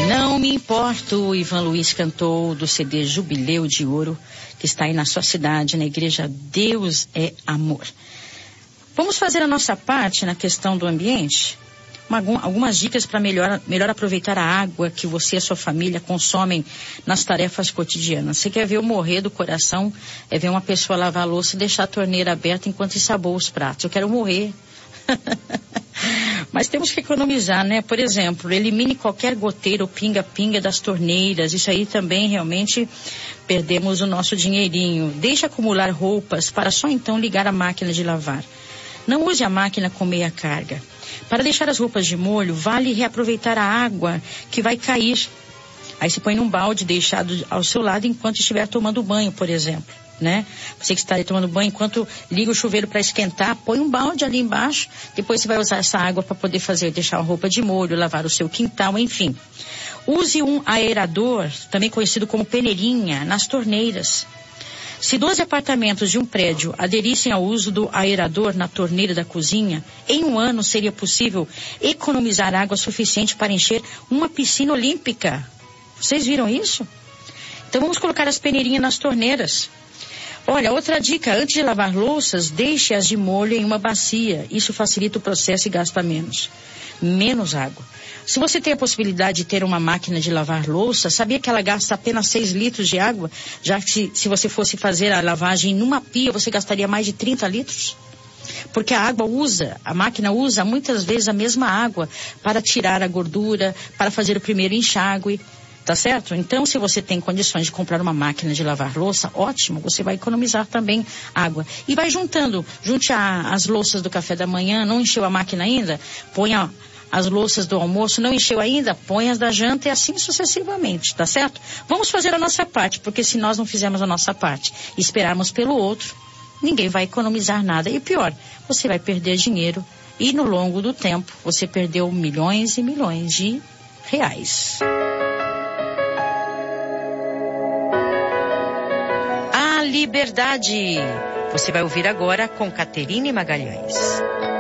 Não me importo, Ivan Luiz cantou do CD Jubileu de Ouro, que está aí na sua cidade, na igreja Deus é Amor. Vamos fazer a nossa parte na questão do ambiente? Algumas dicas para melhor aproveitar a água que você e a sua família consomem nas tarefas cotidianas. Você quer ver eu morrer do coração? É ver uma pessoa lavar a louça e deixar a torneira aberta enquanto ensaboa os pratos. Eu quero morrer. Mas temos que economizar, né? Por exemplo, elimine qualquer goteira ou pinga-pinga das torneiras. Isso aí também realmente perdemos o nosso dinheirinho. Deixe acumular roupas para só então ligar a máquina de lavar. Não use a máquina com meia carga. Para deixar as roupas de molho, vale reaproveitar a água que vai cair. Aí você põe num balde deixado ao seu lado enquanto estiver tomando banho, por exemplo, né? Você que está aí tomando banho, enquanto liga o chuveiro para esquentar, põe um balde ali embaixo. Depois você vai usar essa água para poder deixar a roupa de molho, lavar o seu quintal, enfim. Use um aerador, também conhecido como peneirinha, nas torneiras. Se 12 apartamentos de um prédio aderissem ao uso do aerador na torneira da cozinha, em um ano seria possível economizar água suficiente para encher uma piscina olímpica. Vocês viram isso? Então vamos colocar as peneirinhas nas torneiras. Olha, outra dica, antes de lavar louças, deixe-as de molho em uma bacia. Isso facilita o processo e gasta menos água. Se você tem a possibilidade de ter uma máquina de lavar louça, sabia que ela gasta apenas 6 litros de água? Já que se você fosse fazer a lavagem numa pia, você gastaria mais de 30 litros? Porque a máquina usa muitas vezes a mesma água para tirar a gordura, para fazer o primeiro enxágue. Tá certo? Então, se você tem condições de comprar uma máquina de lavar louça, ótimo, você vai economizar também água. E vai junte as louças do café da manhã, não encheu a máquina ainda? Ponha as louças do almoço, não encheu ainda? Põe as da janta e assim sucessivamente, tá certo? Vamos fazer a nossa parte, porque se nós não fizermos a nossa parte e esperarmos pelo outro, ninguém vai economizar nada. E pior, você vai perder dinheiro e no longo do tempo você perdeu milhões e milhões de reais. Liberdade. Você vai ouvir agora com Caterine Magalhães.